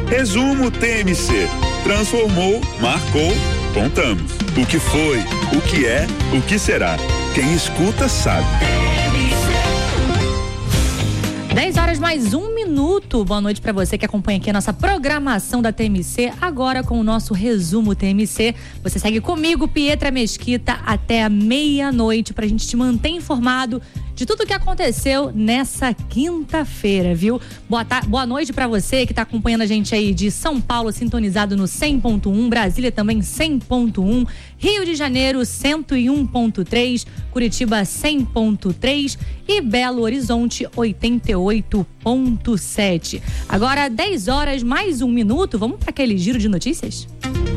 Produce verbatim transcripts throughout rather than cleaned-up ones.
Resumo T M C. Transformou, marcou, contamos. O que foi, o que é, o que será. Quem escuta sabe. dez horas mais um minuto. Boa noite para você que acompanha aqui a nossa programação da T M C. Agora com o nosso resumo T M C. Você segue comigo, Pietra Mesquita, até a meia-noite pra gente te manter informado de tudo o que aconteceu nessa quinta-feira, viu? Boa, ta- boa noite pra você que tá acompanhando a gente aí de São Paulo, sintonizado no cem ponto um, Brasília também cem ponto um, Rio de Janeiro cento e um ponto três, Curitiba cem ponto três e Belo Horizonte oitenta e oito ponto sete. Agora dez horas mais um minuto, vamos para aquele giro de notícias?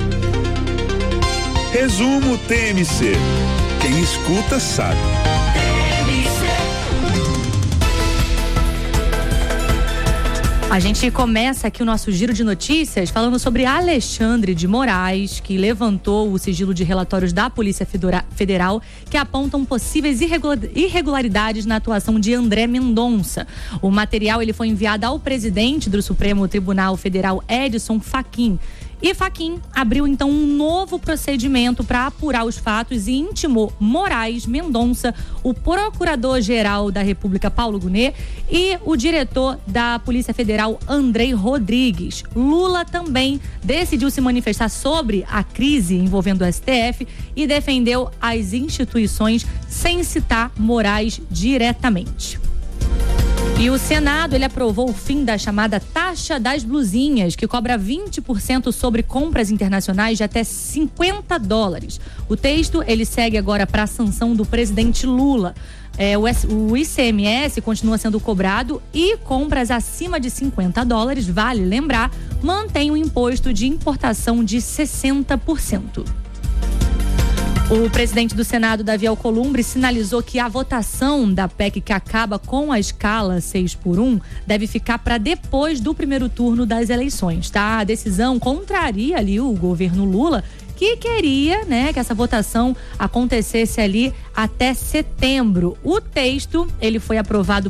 Resumo T M C. Quem escuta sabe. A gente começa aqui o nosso giro de notícias falando sobre Alexandre de Moraes, que levantou o sigilo de relatórios da Polícia Federal que apontam possíveis irregularidades na atuação de André Mendonça. O material ele foi enviado ao presidente do Supremo Tribunal Federal, Edson Fachin. E Fachin abriu então um novo procedimento para apurar os fatos e intimou Moraes, Mendonça, o procurador-geral da República, Paulo Gonet, e o diretor da Polícia Federal, Andrei Rodrigues. Lula também decidiu se manifestar sobre a crise envolvendo o S T F e defendeu as instituições sem citar Moraes diretamente. E o Senado, ele aprovou o fim da chamada taxa das blusinhas, que cobra vinte por cento sobre compras internacionais de até cinquenta dólares. O texto, ele segue agora para a sanção do presidente Lula. É, o, o I C M S continua sendo cobrado e compras acima de cinquenta dólares, vale lembrar, mantém o imposto de importação de sessenta por cento. O presidente do Senado, Davi Alcolumbre, sinalizou que a votação da P E C que acaba com a escala seis por um deve ficar para depois do primeiro turno das eleições, tá? A decisão contraria ali o governo Lula, que queria, né, que essa votação acontecesse ali até setembro. O texto, ele foi aprovado